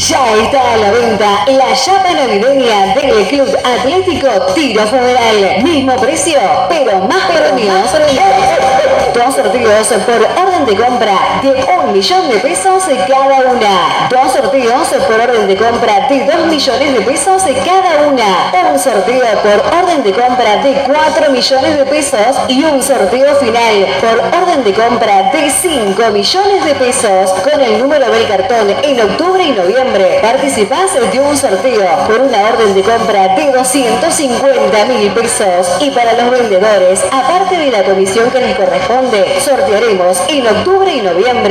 Ya está a la venta la chapa navideña del Club Atlético Tiro Federal. Mismo precio, pero más premios. Dos sorteos por orden de compra de 1 millón de pesos cada una. Dos sorteos por orden de compra de 2 millones de pesos cada una. Un sorteo por orden de compra de 4 millones de pesos y un sorteo final por orden de compra de 5 millones de pesos. Con el número del cartón en octubre y noviembre participás de un sorteo por una orden de compra de 250.000 pesos. Y para los vendedores, aparte de la comisión que les corresponde, sortearemos en octubre y noviembre